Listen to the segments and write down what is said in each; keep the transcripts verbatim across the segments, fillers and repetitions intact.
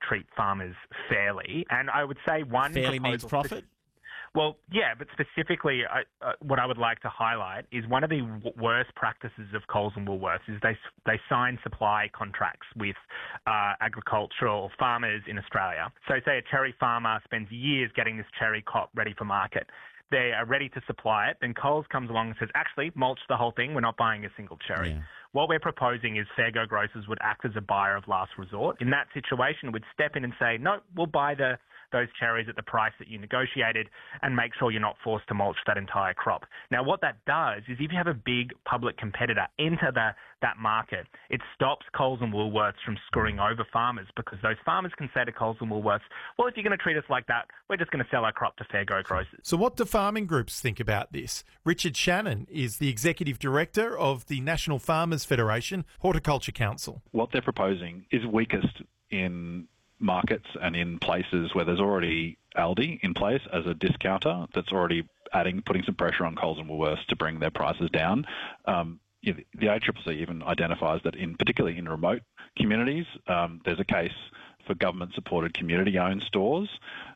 treat farmers fairly. And I would say one fairly means proposal- profit? Well, yeah, but specifically uh, uh, what I would like to highlight is one of the w- worst practices of Coles and Woolworths is they they sign supply contracts with uh, agricultural farmers in Australia. So say a cherry farmer spends years getting this cherry crop ready for market. They are ready to supply it. Then Coles comes along and says, actually, mulch the whole thing. We're not buying a single cherry. Yeah. What we're proposing is Fairgo Grocers would act as a buyer of last resort. In that situation, would step in and say, no, we'll buy the those cherries at the price that you negotiated and make sure you're not forced to mulch that entire crop. Now, what that does is if you have a big public competitor enter the, that market, it stops Coles and Woolworths from screwing over farmers, because those farmers can say to Coles and Woolworths, well, if you're going to treat us like that, we're just going to sell our crop to Fairgo Grocers. So what do farming groups think about this? Richard Shannon is the Executive Director of the National Farmers Federation Horticulture Council. What they're proposing is weakest in markets and in places where there's already Aldi in place as a discounter that's already adding, putting some pressure on Coles and Woolworths to bring their prices down. Um, the A C C C even identifies that in particularly in remote communities, um, there's a case for government-supported community-owned stores.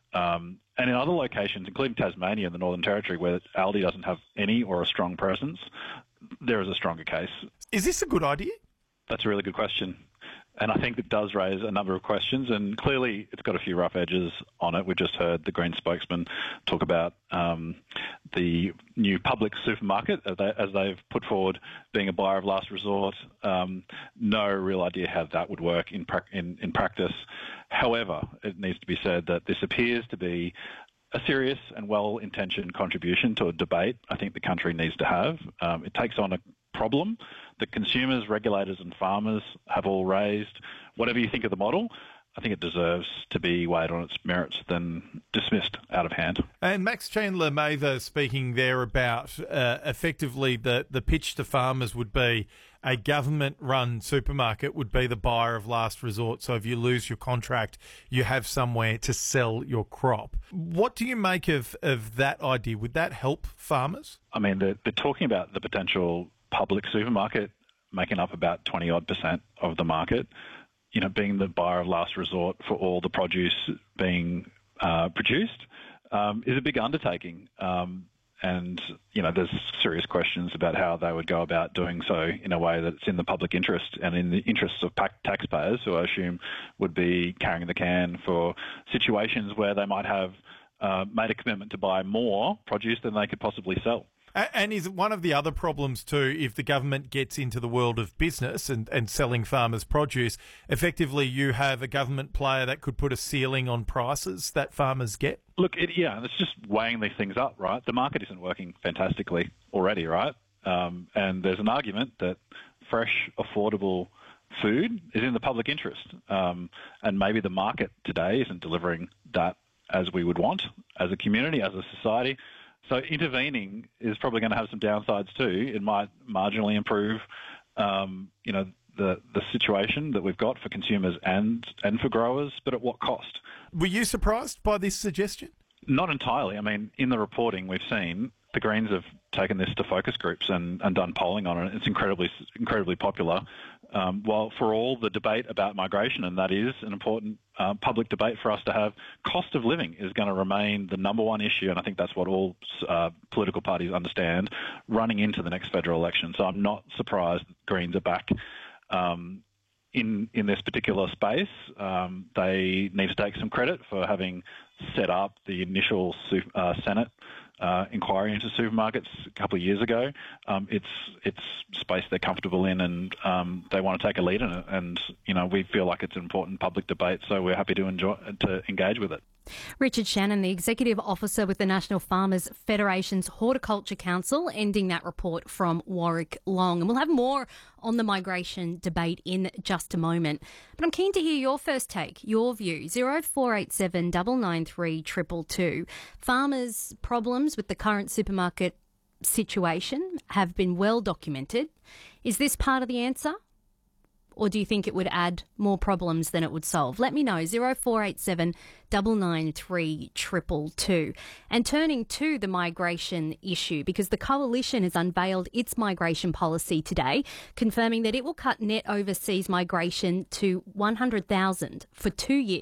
Um, and in other locations, including Tasmania and the Northern Territory, where Aldi doesn't have any or a strong presence, there is a stronger case. Is this a good idea? That's a really good question. And I think it does raise a number of questions, and clearly it's got a few rough edges on it. We just heard the Green spokesman talk about um, the new public supermarket as, they, as they've put forward being a buyer of last resort. Um, no real idea how that would work in, pra- in, in practice. However, it needs to be said that this appears to be a serious and well-intentioned contribution to a debate I think the country needs to have. Um, it takes on a problem that consumers, regulators and farmers have all raised. Whatever you think of the model, I think it deserves to be weighed on its merits than dismissed out of hand. And Max Chandler-Mather speaking there about uh, effectively the, the pitch to farmers would be a government-run supermarket would be the buyer of last resort. So if you lose your contract, you have somewhere to sell your crop. What do you make of, of that idea? Would that help farmers? I mean, they're, they're talking about the potential public supermarket making up about twenty odd percent of the market, you know, being the buyer of last resort for all the produce being uh, produced, um, is a big undertaking. Um, and, you know, there's serious questions about how they would go about doing so in a way that's in the public interest and in the interests of taxpayers, who I assume would be carrying the can for situations where they might have uh, made a commitment to buy more produce than they could possibly sell. And is one of the other problems too, if the government gets into the world of business and, and selling farmers' produce, effectively you have a government player that could put a ceiling on prices that farmers get? Look, it, yeah, it's just weighing these things up, right? The market isn't working fantastically already, right? Um, and there's an argument that fresh, affordable food is in the public interest. Um, and maybe the market today isn't delivering that as we would want as a community, as a society. So intervening is probably going to have some downsides too. It might marginally improve, um, you know, the the situation that we've got for consumers and and for growers, but at what cost? Were you surprised by this suggestion? Not entirely. I mean, in the reporting we've seen, the Greens have taken this to focus groups and, and done polling on it. It's incredibly incredibly popular. Um, while for all the debate about migration, and that is an important uh, public debate for us to have, cost of living is going to remain the number one issue, and I think that's what all uh, political parties understand running into the next federal election. So I'm not surprised that Greens are back um, in in this particular space. Um, they need to take some credit for having set up the initial uh, Senate Uh, inquiry into supermarkets a couple of years ago. Um, it's it's space they're comfortable in, and um, they want to take a lead in it. And you know, we feel like it's an important public debate, so we're happy to enjoy to engage with it. Richard Shannon, the Executive Officer with the National Farmers Federation's Horticulture Council, ending that report from Warwick Long. And we'll have more on the migration debate in just a moment. But I'm keen to hear your first take, your view. zero four eight seven nine nine three two two two. Farmers' problems with the current supermarket situation have been well documented. Is this part of the answer? Or do you think it would add more problems than it would solve? Let me know, zero four eight seven nine nine three two two two. And turning to the migration issue, because the Coalition has unveiled its migration policy today, confirming that it will cut net overseas migration to one hundred thousand for two years.